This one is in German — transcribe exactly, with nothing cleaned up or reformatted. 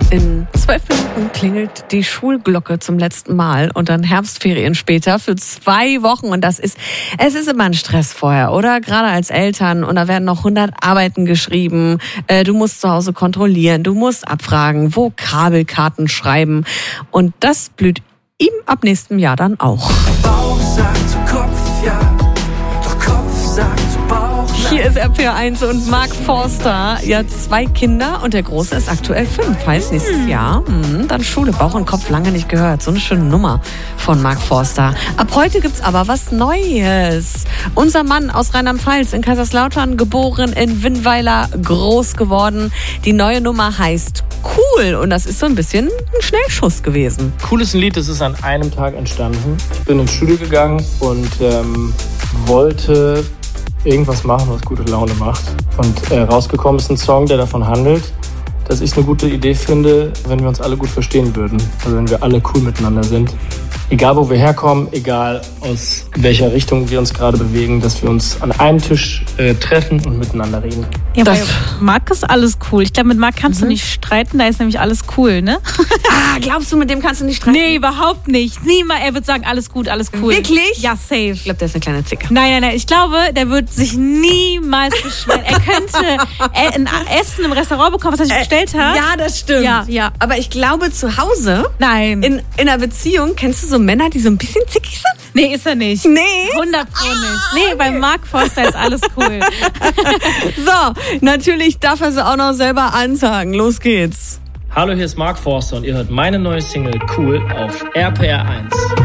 In zwölf Minuten klingelt die Schulglocke zum letzten Mal und dann Herbstferien später für zwei Wochen. Und das ist, es ist immer ein Stress vorher, oder? Gerade als Eltern. Und da werden noch hundert Arbeiten geschrieben. Äh, du musst zu Hause kontrollieren, du musst abfragen, Vokabelkarten schreiben. Und das blüht ihm ab nächstem Jahr dann auch. Bauch sagt zu Kopf, ja. Doch Kopf sagt zu Bauch. Hier ist R P R eins und Mark Forster. Ja, zwei Kinder und der Große ist aktuell fünf. Heißt nächstes hm. Jahr. Hm, dann Schule, Bauch und Kopf lange nicht gehört. So eine schöne Nummer von Mark Forster. Ab heute gibt's aber was Neues. Unser Mann aus Rheinland-Pfalz in Kaiserslautern, geboren in Winnweiler, groß geworden. Die neue Nummer heißt Cool und das ist so ein bisschen ein Schnellschuss gewesen. Cool ist ein Lied, das ist an einem Tag entstanden. Ich bin ins Studio gegangen und ähm, wollte irgendwas machen, was gute Laune macht. Und äh, rausgekommen ist ein Song, der davon handelt, dass ich es eine gute Idee finde, wenn wir uns alle gut verstehen würden. Also wenn wir alle cool miteinander sind. Egal, wo wir herkommen, egal aus welcher Richtung wir uns gerade bewegen, dass wir uns an einem Tisch äh, treffen und miteinander reden. Ja, bei Marc ist alles cool. Ich glaube, mit Marc kannst mhm. du nicht streiten, da ist nämlich alles cool, ne? Ah, glaubst du, mit dem kannst du nicht streiten? Nee, überhaupt nicht. Niemals, er wird sagen, alles gut, alles cool. Wirklich? Ja, safe. Ich glaube, der ist eine kleine Zicke. Nein, nein, nein, ich glaube, der wird sich niemals beschweren. Er könnte ein Essen im Restaurant bekommen, was er sich äh, bestellt hat. Ja, das stimmt. Ja, ja. Aber ich glaube, zu Hause, nein. In, in einer Beziehung, kennst du so Männer, die so ein bisschen zickig sind? Nee, ist er nicht. Nee? hundert Pro nicht. Nee, bei Mark Forster ist alles cool. So, natürlich darf er sie auch noch selber ansagen. Los geht's. Hallo, hier ist Mark Forster und ihr hört meine neue Single Cool auf R P R eins.